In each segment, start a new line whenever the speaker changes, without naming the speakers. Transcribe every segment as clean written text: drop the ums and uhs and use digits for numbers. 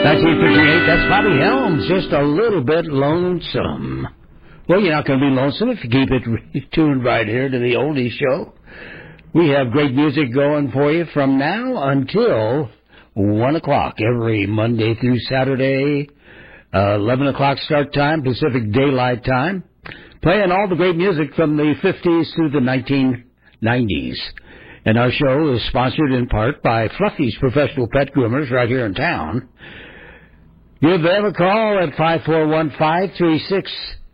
1958, that's Bobby Helms, just a little bit lonesome. Well, you're not going to be lonesome if you keep it tuned right here to the Oldies Show. We have great music going for you from now until 1 o'clock every Monday through Saturday, 11 o'clock start time, Pacific Daylight Time, playing all the great music from the 50s through the 1990s. And our show is sponsored in part by Fluffy's Professional Pet Groomers right here in town. Give them a call at 541-536-4482,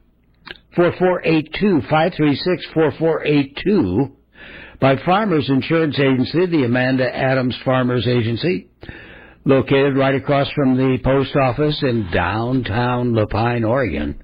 536-4482, by Farmers Insurance Agency, the Amanda Adams Farmers Agency, located right across from the post office in downtown La Pine, Oregon.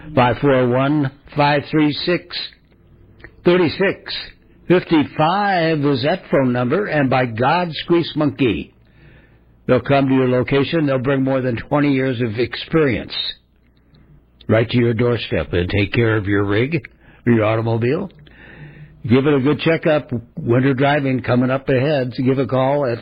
541-536-3655 is that phone number, and by God's Grease Monkey. They'll come to your location. They'll bring more than 20 years of experience right to your doorstep and take care of your rig or your automobile. Give it a good checkup. Winter driving coming up ahead. So give a call at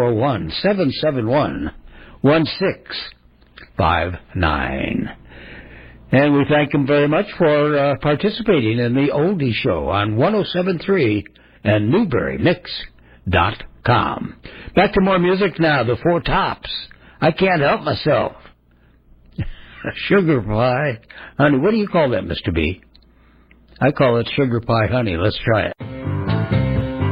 541-771-1659. And we thank them very much for participating in the Oldie Show on 107.3 and NewberryMix.com. Back to more music now. The Four Tops. I Can't Help Myself. Sugar Pie Honey. What do you call that, Mr. B? I call it Sugar Pie Honey. Let's try it.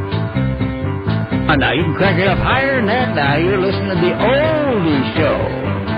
Now, you can crank it up higher than that. Now, you're listening to the Oldie Show.